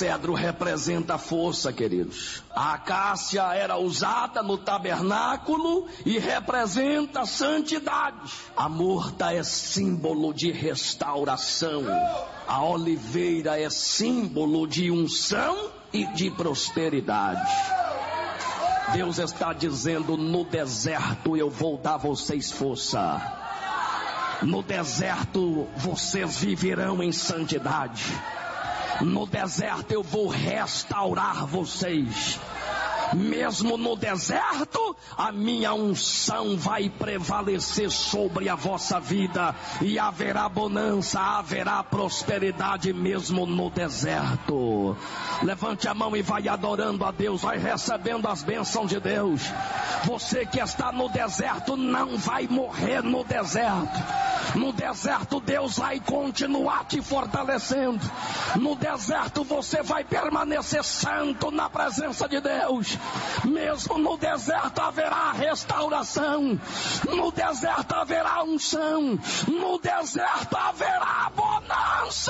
cedro representa a força, queridos. A acácia era usada no tabernáculo e representa a santidade. A murta é símbolo de restauração. A oliveira é símbolo de unção e de prosperidade. Deus está dizendo: no deserto eu vou dar a vocês força. No deserto vocês viverão em santidade. No deserto eu vou restaurar vocês. Mesmo no deserto, a minha unção vai prevalecer sobre a vossa vida. E haverá bonança, haverá prosperidade mesmo no deserto. Levante a mão e vai adorando a Deus, vai recebendo as bênçãos de Deus. Você que está no deserto não vai morrer no deserto. No deserto Deus vai continuar te fortalecendo. No deserto você vai permanecer santo na presença de Deus. Mesmo no deserto haverá restauração. No deserto haverá unção. No deserto haverá bonança.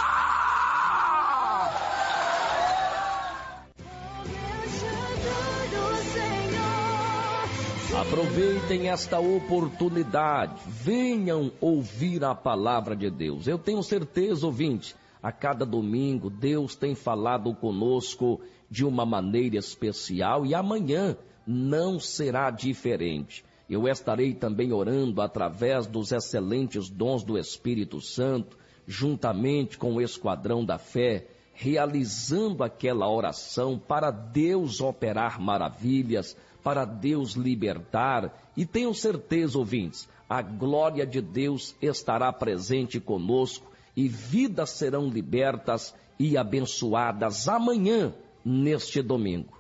Aproveitem esta oportunidade, venham ouvir a palavra de Deus. Eu tenho certeza, ouvinte, a cada domingo Deus tem falado conosco de uma maneira especial e amanhã não será diferente. Eu estarei também orando através dos excelentes dons do Espírito Santo, juntamente com o Esquadrão da Fé, realizando aquela oração para Deus operar maravilhas, para Deus libertar, e tenho certeza, ouvintes, a glória de Deus estará presente conosco e vidas serão libertas e abençoadas amanhã, neste domingo.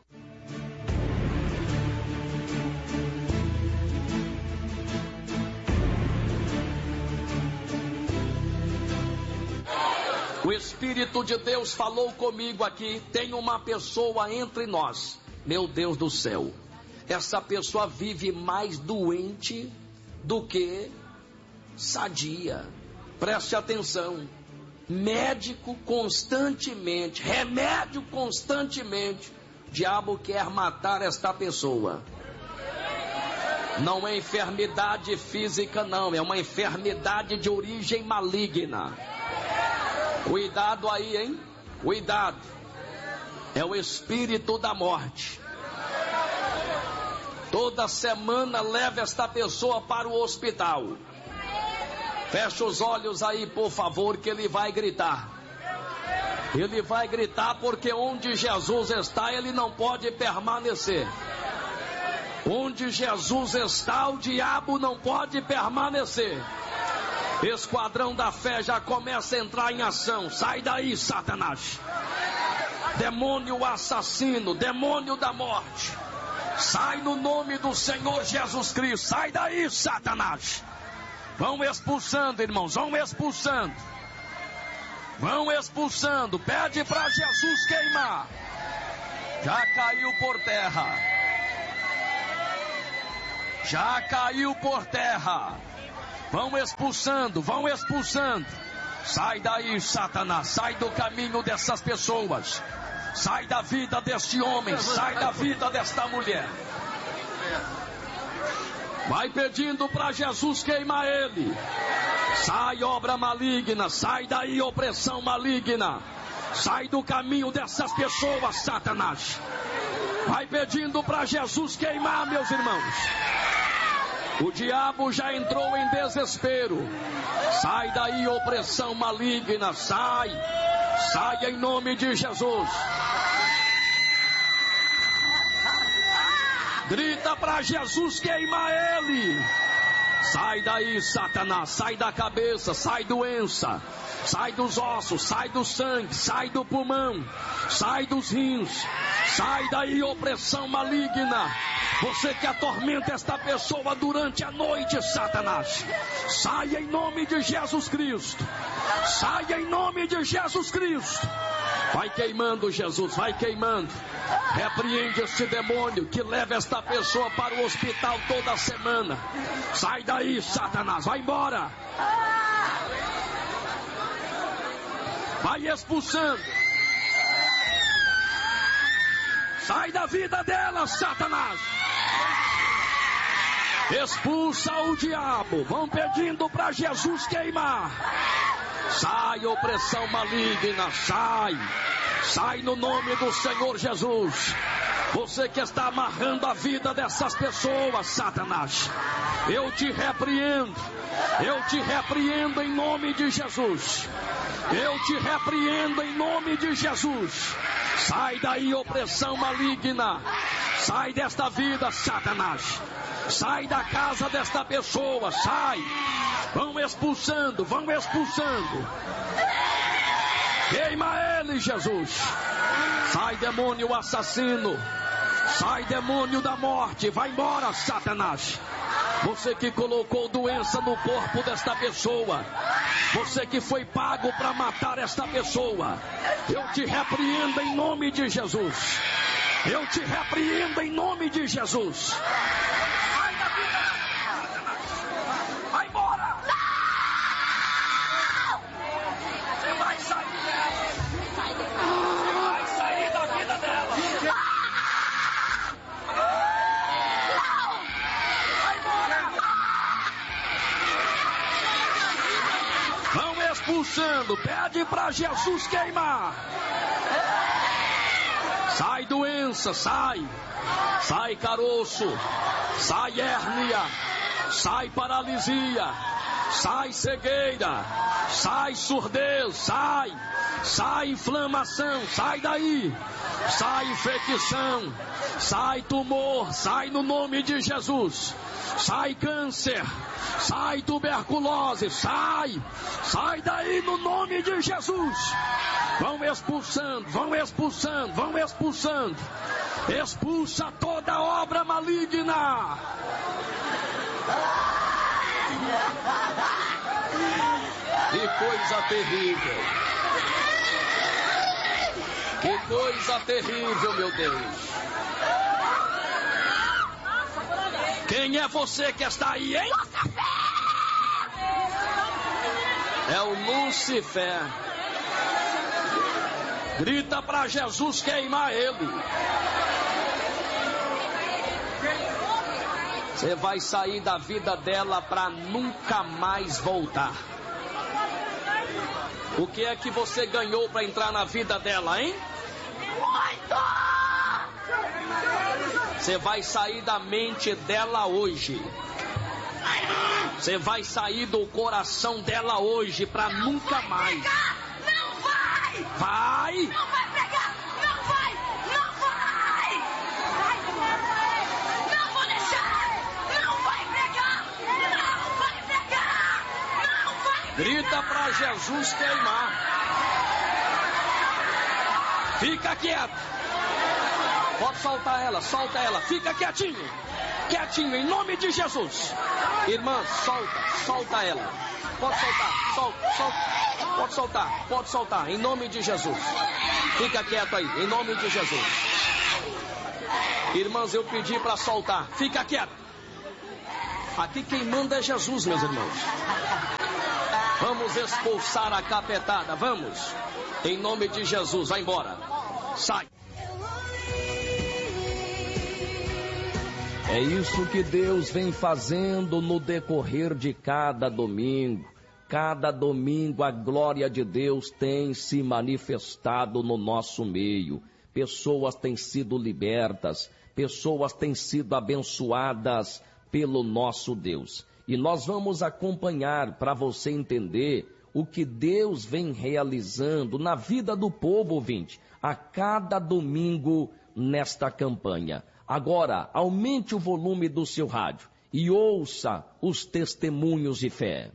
O Espírito de Deus falou comigo aqui. Tem uma pessoa entre nós, meu Deus do céu, essa pessoa vive mais doente do que sadia. Preste atenção. Médico constantemente, remédio constantemente. O diabo quer matar esta pessoa. Não é enfermidade física, não, é uma enfermidade de origem maligna. Cuidado aí, hein? Cuidado. É o espírito da morte. Toda semana leva esta pessoa para o hospital. Fecha os olhos aí, por favor, que ele vai gritar. Ele vai gritar porque onde Jesus está, ele não pode permanecer. Onde Jesus está, o diabo não pode permanecer. Esquadrão da Fé já começa a entrar em ação. Sai daí, Satanás. Demônio assassino, demônio da morte. Sai no nome do Senhor Jesus Cristo. Sai daí, Satanás. Vão expulsando, irmãos, vão expulsando. Vão expulsando. Pede para Jesus queimar. Já caiu por terra. Já caiu por terra. Vão expulsando, vão expulsando. Sai daí, Satanás. Sai do caminho dessas pessoas. Sai da vida deste homem. Sai da vida desta mulher. Vai pedindo para Jesus queimar ele. Sai, obra maligna. Sai daí, opressão maligna. Sai do caminho dessas pessoas, Satanás. Vai pedindo para Jesus queimar, meus irmãos. O diabo já entrou em desespero. Sai daí, opressão maligna. Sai. Sai em nome de Jesus. Grita para Jesus queimar ele. Sai daí, Satanás. Sai da cabeça. Sai doença. Sai dos ossos. Sai do sangue. Sai do pulmão. Sai dos rins. Sai daí, opressão maligna. Você que atormenta esta pessoa durante a noite, Satanás. Sai em nome de Jesus Cristo. Sai em nome de Jesus Cristo. Vai queimando, Jesus, vai queimando. Repreende este demônio que leva esta pessoa para o hospital toda semana. Sai daí, Satanás, vai embora. Vai expulsando. Sai da vida dela, Satanás. Expulsa o diabo. Vão pedindo para Jesus queimar. Sai, opressão maligna, sai. Sai no nome do Senhor Jesus. Você que está amarrando a vida dessas pessoas, Satanás, eu te repreendo. Eu te repreendo em nome de Jesus. Eu te repreendo em nome de Jesus. Sai daí, opressão maligna. Sai desta vida, Satanás. Sai da casa desta pessoa, sai. Vão expulsando, vão expulsando. Queima ele, Jesus. Sai, demônio assassino. Sai, demônio da morte. Vai embora, Satanás. Você que colocou doença no corpo desta pessoa. Você que foi pago para matar esta pessoa. Eu te repreendo em nome de Jesus. Eu te repreendo em nome de Jesus. Sai da vida, Satanás. Vai embora. Você vai sair dela. Vai sair da vida dela. Vai embora. Vão expulsando. Pede para Jesus queimar. Sai doença, sai. Sai caroço. Sai hérnia. Sai paralisia. Sai cegueira. Sai surdez. Sai. Sai inflamação. Sai daí. Sai infecção. Sai tumor. Sai no nome de Jesus. Sai câncer. Sai tuberculose. Sai. Sai daí no nome de Jesus. Vão expulsando, vão expulsando, vão expulsando. Expulsa toda obra maligna. Que coisa terrível. Que coisa terrível, meu Deus. Quem é você que está aí, hein? É o Lúcifer. Grita para Jesus queimar ele. Você vai sair da vida dela para nunca mais voltar. O que é que você ganhou para entrar na vida dela, hein? Muito! Você vai sair da mente dela hoje. Você vai sair do coração dela hoje para nunca mais. Vai! Não vai pregar! Não vai! Não vai! Não vou deixar! Não vai pregar! Não vai pregar! Não vai pregar! Grita pra Jesus queimar. Fica quieto. Pode soltar ela, solta ela. Fica quietinho. Quietinho, em nome de Jesus. Irmã, solta ela. Pode soltar, solta. Pode soltar, em nome de Jesus. Fica quieto aí, em nome de Jesus. Irmãs, eu pedi para soltar. Fica quieto. Aqui quem manda é Jesus, meus irmãos. Vamos expulsar a capetada, vamos. Em nome de Jesus, vai embora. Sai. É isso que Deus vem fazendo no decorrer de cada domingo. Cada domingo a glória de Deus tem se manifestado no nosso meio. Pessoas têm sido libertas, pessoas têm sido abençoadas pelo nosso Deus. E nós vamos acompanhar para você entender o que Deus vem realizando na vida do povo ouvinte, a cada domingo nesta campanha. Agora, aumente o volume do seu rádio e ouça os testemunhos de fé.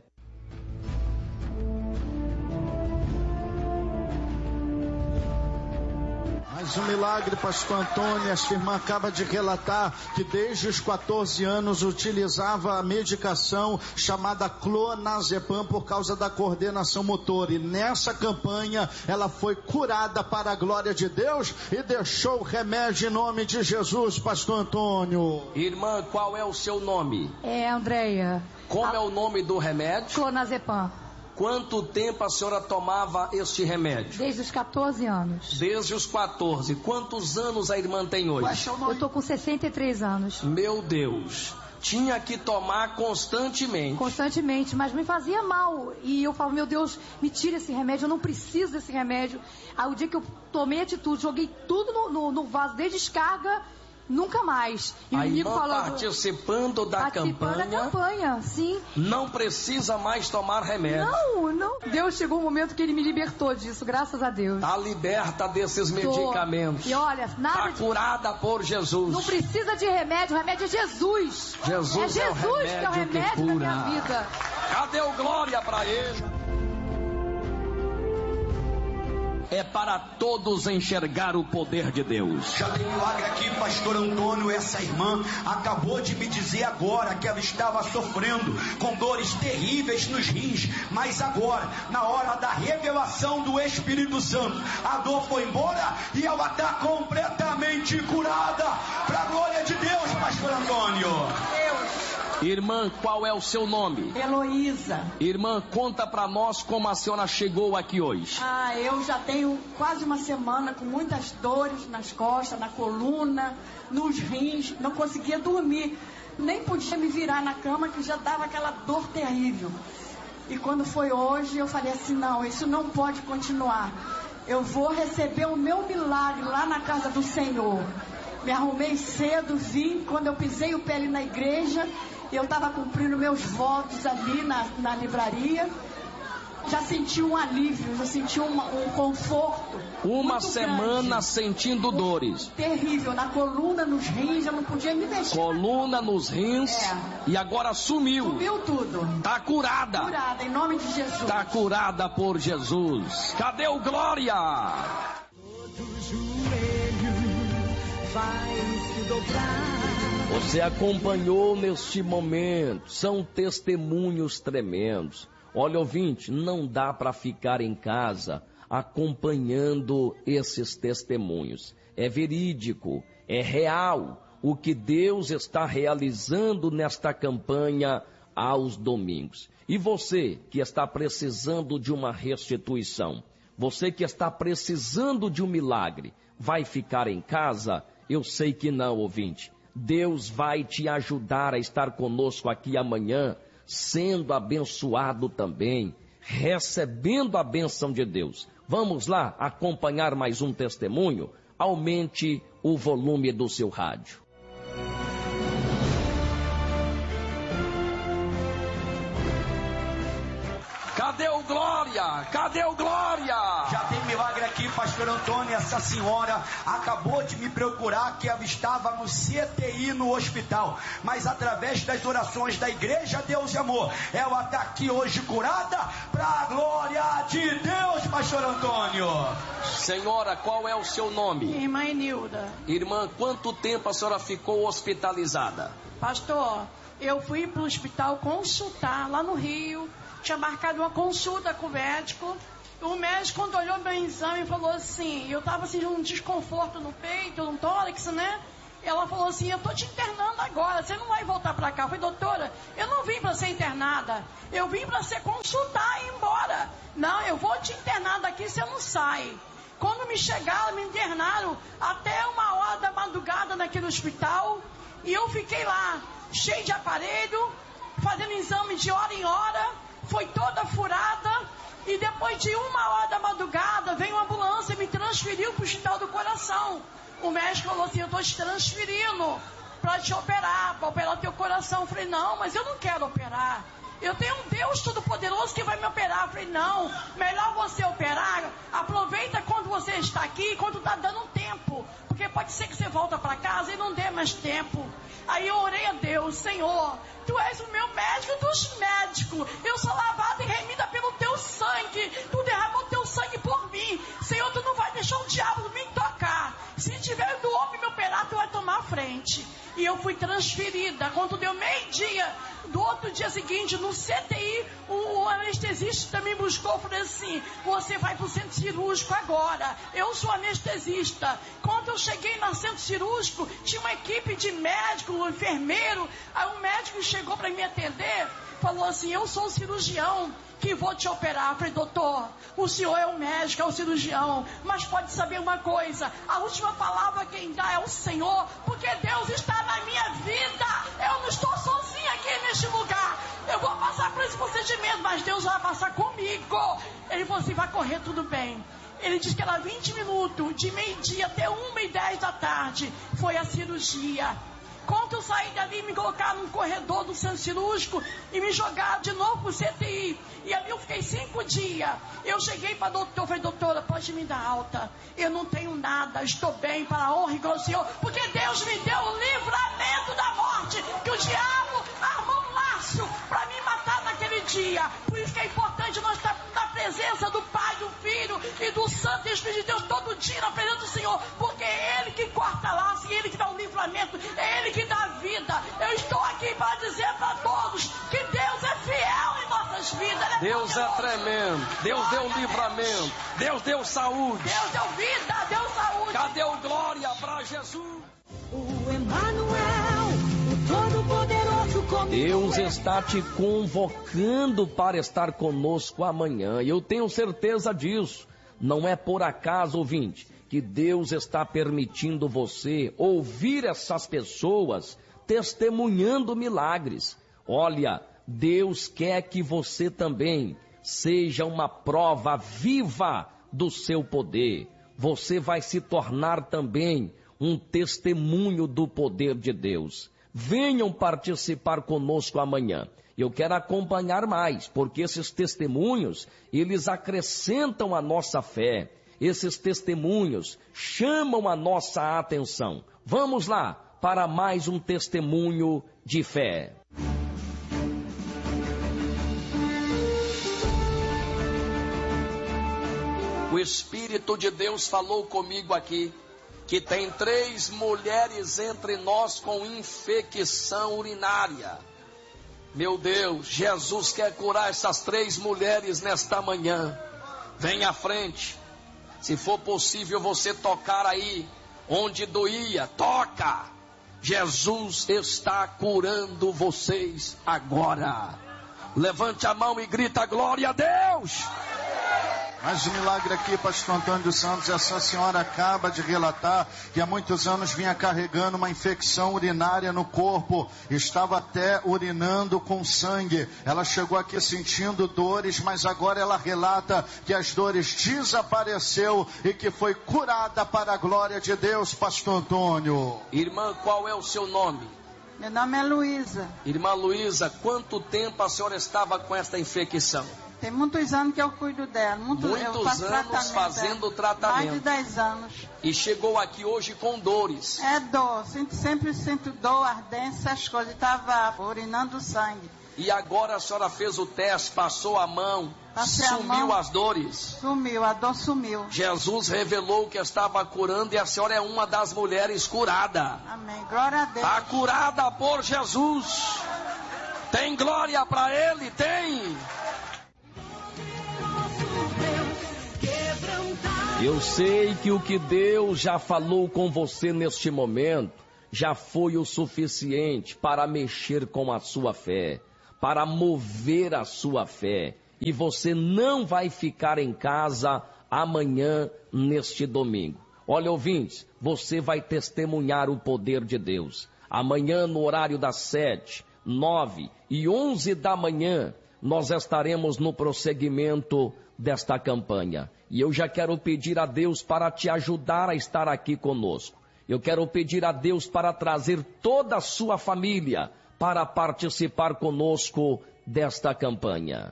Mais um milagre, pastor Antônio. Esta irmã acaba de relatar que desde os 14 anos utilizava a medicação chamada clonazepam por causa da coordenação motora. E nessa campanha ela foi curada para a glória de Deus e deixou o remédio em nome de Jesus, pastor Antônio. Irmã, qual é o seu nome? É Andréia. Como é o nome do remédio? Clonazepam. Quanto tempo a senhora tomava este remédio? Desde os 14 anos. Desde os 14. Quantos anos a irmã tem hoje? Eu tô com 63 anos. Meu Deus. Tinha que tomar constantemente. Constantemente, mas me fazia mal. E eu falo, meu Deus, me tira esse remédio, eu não preciso desse remédio. Aí o dia que eu tomei atitude, joguei tudo no vaso de descarga, nunca mais. E a o inimigo irmã falando, participando da campanha, sim. Não precisa mais tomar remédio. Não. Deus chegou um momento que ele me libertou disso, graças a Deus. Está liberta desses medicamentos. E olha, nada está curada por Jesus. Não precisa de remédio, o remédio é Jesus. Jesus é Jesus que é o remédio da minha vida. Cadê o glória para ele? É para todos enxergar o poder de Deus. Já tem milagre aqui, pastor Antônio. Essa irmã acabou de me dizer agora que ela estava sofrendo com dores terríveis nos rins, mas agora, na hora da revelação do Espírito Santo, a dor foi embora e ela está completamente curada. Para a glória de Deus, pastor Antônio. Irmã, qual é o seu nome? Heloísa. Irmã, conta pra nós como a senhora chegou aqui hoje. Eu já tenho quase uma semana com muitas dores nas costas, na coluna, nos rins. Não conseguia dormir. Nem podia me virar na cama, que já dava aquela dor terrível. E quando foi hoje, eu falei assim, não, isso não pode continuar. Eu vou receber o meu milagre lá na casa do Senhor. Me arrumei cedo, vim. Quando eu pisei o pé ali na igreja, eu estava cumprindo meus votos ali na livraria. Já senti um alívio, já senti um conforto. Uma semana grande, sentindo dores. Terrível, na coluna, nos rins, eu não podia me mexer. Coluna nos rins e agora sumiu. Sumiu tudo. Está curada. Curada, em nome de Jesus. Está curada por Jesus. Cadê o glória? Todo joelho vai se dobrar. Você acompanhou neste momento, são testemunhos tremendos. Olha, ouvinte, não dá para ficar em casa acompanhando esses testemunhos. É verídico, é real o que Deus está realizando nesta campanha aos domingos. E você que está precisando de uma restituição, você que está precisando de um milagre, vai ficar em casa? Eu sei que não, ouvinte. Deus vai te ajudar a estar conosco aqui amanhã, sendo abençoado também, recebendo a bênção de Deus. Vamos lá acompanhar mais um testemunho? Aumente o volume do seu rádio. Cadê o glória? Cadê o glória? Já tem milagre aqui, pastor Antônio. Essa senhora acabou de me procurar que ela estava no CTI no hospital, mas através das orações da igreja Deus e Amor, ela está aqui hoje curada para a glória de Deus, pastor Antônio. Senhora, qual é o seu nome? Irmã Enilda. Irmã, quanto tempo a senhora ficou hospitalizada? Pastor, eu fui para o hospital consultar lá no Rio. Tinha marcado uma consulta com o médico. O médico, quando olhou meu exame, falou assim, eu estava sentindo um desconforto no peito, no tórax, né? Ela falou assim, eu tô te internando agora, você não vai voltar para cá. Eu falei, doutora, eu não vim para ser internada, eu vim para ser consultar e ir embora. Não, eu vou te internar daqui, você não sai. Quando me chegaram, me internaram até 1h da madrugada naquele hospital. E eu fiquei lá, cheio de aparelho, fazendo exame de hora em hora. Foi toda furada. E depois de 1h da madrugada, veio uma ambulância e me transferiu para o Hospital do Coração. O médico falou assim, eu estou te transferindo para te operar, para operar teu coração. Eu falei, não, mas eu não quero operar. Eu tenho um Deus Todo-Poderoso que vai me operar. Eu falei, não, melhor você operar. Aproveita quando você está aqui, quando está dando um tempo. Porque pode ser que você volta para casa e não dê mais tempo. Aí eu orei a Deus, Senhor, Tu és o meu médico dos médicos. Eu sou lavada e remida pelo Teu sangue. Tu derramou Teu sangue por mim. Senhor, Tu não vai deixar o diabo me tocar. Se tiver do homem me operar, Tu vai tomar a frente. E eu fui transferida. Quando deu meio-dia, do outro dia seguinte, no CTI, o anestesista me buscou e falou assim, você vai para o centro cirúrgico agora. Eu sou anestesista. Quando eu cheguei no centro cirúrgico, tinha uma equipe de médico, um enfermeiro. Aí um médico chegou para me atender, falou assim, eu sou um cirurgião que vou te operar. Eu falei, doutor, o senhor é o médico, é o cirurgião, mas pode saber uma coisa, a última palavra quem dá é o Senhor, porque Deus está na minha vida, eu não estou sozinha aqui neste lugar, eu vou passar por esse procedimento, mas Deus vai passar comigo. Ele falou assim, vai correr tudo bem. Ele disse que era 20 minutos, de meio-dia até 1h10 da tarde, foi a cirurgia. Quando eu saí dali, me colocaram no corredor do centro cirúrgico e me jogaram de novo pro CTI. E ali eu fiquei 5 dias. Eu cheguei para a doutora, falei, doutora, pode me dar alta? Eu não tenho nada, estou bem, para a honra e glória do Senhor, porque Deus me deu o livramento da morte, que o diabo armou um laço para me matar naquele dia. Por isso que é importante nós estar na presença do Pai, do Filho e do Santo Espírito de Deus, todo dia na presença do Senhor, porque é Ele que corta laço, e Ele que dá o livramento, é Ele que dá vida. Eu estou aqui para dizer para todos que Deus é fiel em nossas vidas. Deus é tremendo, Deus deu livramento, Deus deu saúde, Deus deu vida, deu saúde. Cadê o glória para Jesus? O Emmanuel, o Todo-Poderoso comigo. Deus está te convocando para estar conosco amanhã. Eu tenho certeza disso. Não é por acaso, ouvinte, que Deus está permitindo você ouvir essas pessoas testemunhando milagres. Olha, Deus quer que você também seja uma prova viva do seu poder. Você vai se tornar também um testemunho do poder de Deus. Venham participar conosco amanhã. Eu quero acompanhar mais, porque esses testemunhos, eles acrescentam a nossa fé. Esses testemunhos chamam a nossa atenção. Vamos lá para mais um testemunho de fé. O Espírito de Deus falou comigo aqui que tem 3 mulheres entre nós com infecção urinária. Meu Deus, Jesus quer curar essas 3 mulheres nesta manhã. Vem à frente. Se for possível você tocar aí onde doía, toca. Jesus está curando vocês agora. Levante a mão e grita glória a Deus. Mais um milagre aqui, pastor Antônio dos Santos. Essa senhora acaba de relatar que há muitos anos vinha carregando uma infecção urinária no corpo. Estava até urinando com sangue. Ela chegou aqui sentindo dores, mas agora ela relata que as dores desapareceu e que foi curada para a glória de Deus, pastor Antônio. Irmã, qual é o seu nome? Meu nome é Luísa. Irmã Luísa, quanto tempo a senhora estava com esta infecção? Tem muitos anos que eu cuido dela. Muitos anos fazendo tratamento. Mais de 10 anos. E chegou aqui hoje com dores. É dor. Sempre sinto dor, ardência, essas coisas. Estava urinando sangue. E agora a senhora fez o teste, passou a mão, sumiu as dores? Sumiu, a dor sumiu. Jesus revelou que estava curando e a senhora é uma das mulheres curada. Amém. Glória a Deus. Está curada por Jesus. Tem glória para Ele? Tem. Eu sei que o que Deus já falou com você neste momento já foi o suficiente para mexer com a sua fé, para mover a sua fé. E você não vai ficar em casa amanhã, neste domingo. Olha, ouvintes, você vai testemunhar o poder de Deus. Amanhã, no horário das 7, 9 e 11 da manhã, nós estaremos no prosseguimento desta campanha. E eu já quero pedir a Deus para te ajudar a estar aqui conosco. Eu quero pedir a Deus para trazer toda a sua família para participar conosco desta campanha.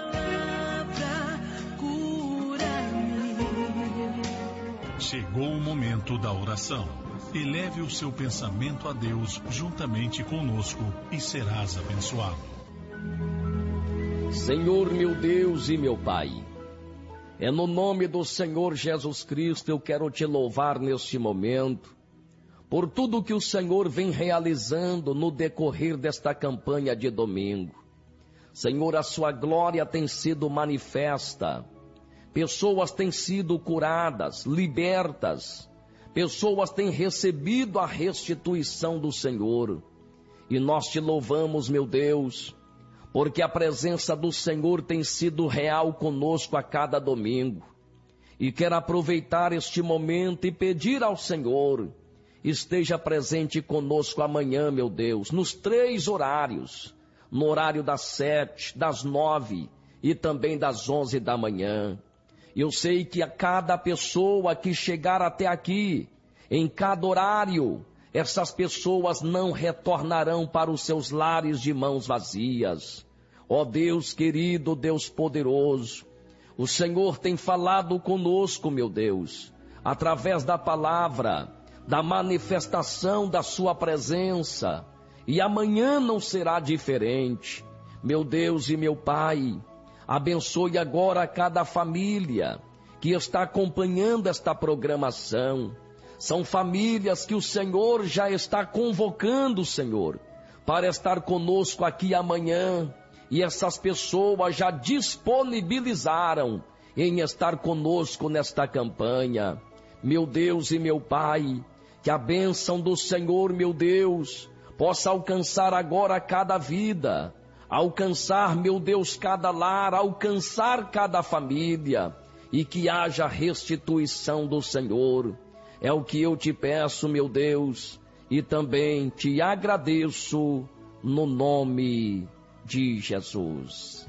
Chegou o momento da oração. Eleve o seu pensamento a Deus juntamente conosco e serás abençoado. Senhor, meu Deus e meu Pai, é no nome do Senhor Jesus Cristo eu quero te louvar neste momento, por tudo que o Senhor vem realizando no decorrer desta campanha de domingo. Senhor, a sua glória tem sido manifesta, pessoas têm sido curadas, libertas, pessoas têm recebido a restituição do Senhor. E nós te louvamos, meu Deus, porque a presença do Senhor tem sido real conosco a cada domingo. E quero aproveitar este momento e pedir ao Senhor, esteja presente conosco amanhã, meu Deus, nos 3 horários, no horário das 7, das 9 e também das 11 da manhã. Eu sei que a cada pessoa que chegar até aqui, em cada horário, essas pessoas não retornarão para os seus lares de mãos vazias. Ó Deus querido, Deus poderoso, o Senhor tem falado conosco, meu Deus, através da palavra, da manifestação da sua presença, e amanhã não será diferente. Meu Deus e meu Pai, abençoe agora cada família que está acompanhando esta programação. São famílias que o Senhor já está convocando, Senhor, para estar conosco aqui amanhã. E essas pessoas já disponibilizaram em estar conosco nesta campanha. Meu Deus e meu Pai, que a bênção do Senhor, meu Deus, possa alcançar agora cada vida, alcançar, meu Deus, cada lar, alcançar cada família, e que haja restituição do Senhor. É o que eu te peço, meu Deus, e também te agradeço no nome de Jesus.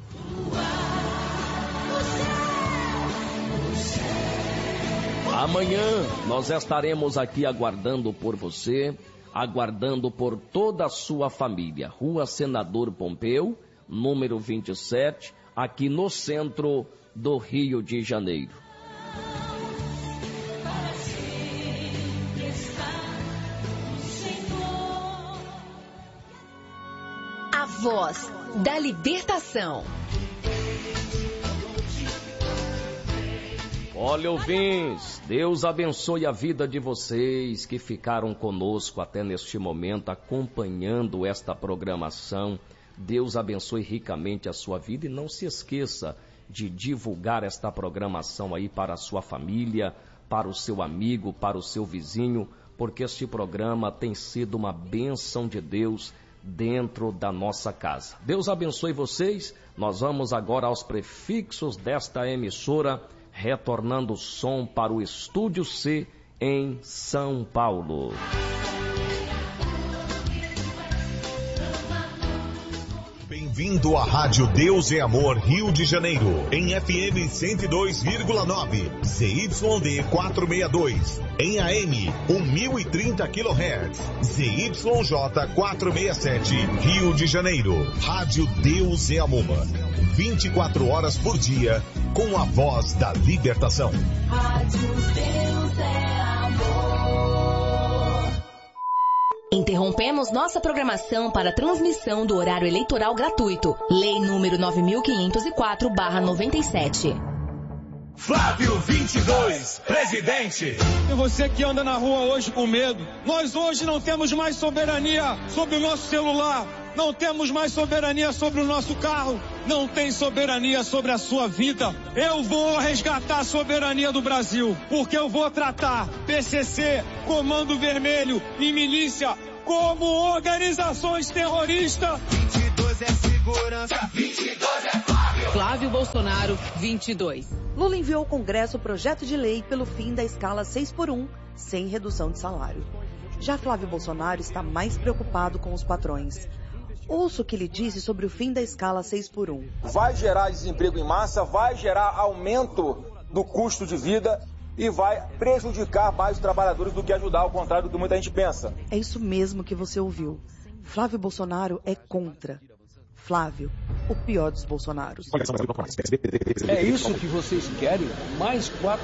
Amanhã nós estaremos aqui aguardando por você, aguardando por toda a sua família. Rua Senador Pompeu, número 27, aqui no centro do Rio de Janeiro. A voz da libertação. Olha, ouvintes, Deus abençoe a vida de vocês que ficaram conosco até neste momento, acompanhando esta programação. Deus abençoe ricamente a sua vida e não se esqueça de divulgar esta programação aí para a sua família, para o seu amigo, para o seu vizinho, porque este programa tem sido uma bênção de Deus dentro da nossa casa. Deus abençoe vocês. Nós vamos agora aos prefixos desta emissora, retornando o som para o Estúdio C em São Paulo. Bem-vindo à Rádio Deus é Amor Rio de Janeiro, em FM 102,9, ZYD 462, em AM 1030 kHz, ZYJ 467, Rio de Janeiro. Rádio Deus é Amor, 24 horas por dia, com a voz da libertação. Rádio Deus é Amor. Interrompemos nossa programação para transmissão do horário eleitoral gratuito. Lei número 9.504/97. Flávio 22, presidente. E você que anda na rua hoje com medo, nós hoje não temos mais soberania sobre o nosso celular, não temos mais soberania sobre o nosso carro, não tem soberania sobre a sua vida. Eu vou resgatar a soberania do Brasil, porque eu vou tratar PCC, Comando Vermelho e milícia como organizações terroristas. 22 é segurança, 22 é Flávio. Flávio Bolsonaro, 22. Lula enviou ao Congresso o projeto de lei pelo fim da escala 6x1, sem redução de salário. Já Flávio Bolsonaro está mais preocupado com os patrões. Ouça o que ele disse sobre o fim da escala 6x1. Vai gerar desemprego em massa, vai gerar aumento do custo de vida e vai prejudicar mais os trabalhadores do que ajudar, ao contrário do que muita gente pensa. É isso mesmo que você ouviu. Flávio Bolsonaro é contra. Flávio, o pior dos Bolsonaros. É isso que vocês querem? Mais 4